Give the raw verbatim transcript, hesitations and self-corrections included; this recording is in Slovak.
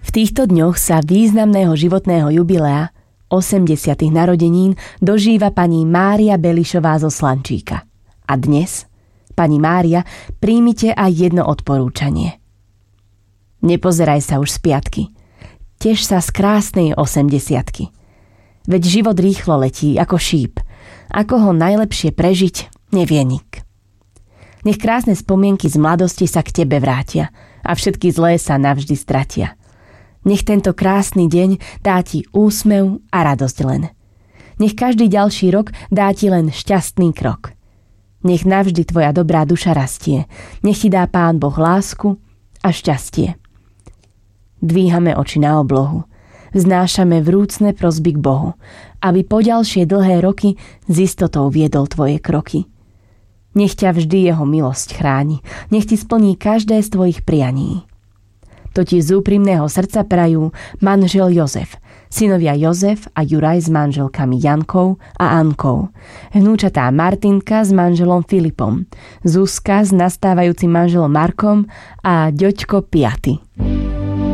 V týchto dňoch sa významného životného jubilea, osemdesiatych narodenín, dožíva pani Mária Belišová zo Slančíka. A dnes, pani Mária, príjmite aj jedno odporúčanie. Nepozeraj sa už z piatky. Teš sa z krásnej osemdesiatky. Veď život rýchlo letí ako šíp. Ako ho najlepšie prežiť, nevie nik. Nech krásne spomienky z mladosti sa k tebe vrátia a všetky zlé sa navždy stratia. Nech tento krásny deň dá ti úsmev a radosť len. Nech každý ďalší rok dá ti len šťastný krok. Nech navždy tvoja dobrá duša rastie. Nech ti dá Pán Boh lásku a šťastie. Dvíhame oči na oblohu. Vznášame vrúcne prosby k Bohu, aby po ďalšie dlhé roky s istotou viedol tvoje kroky. Nech ťa vždy jeho milosť chráni. Nech ti splní každé z tvojich prianí. To ti z úprimného srdca prajú manžel Jozef, synovia Jozef a Juraj s manželkami Jankou a Ankou, vnúčatá Martinka s manželom Filipom, Zuzka s nastávajúcim manželom Markom a ďoďko Piaty.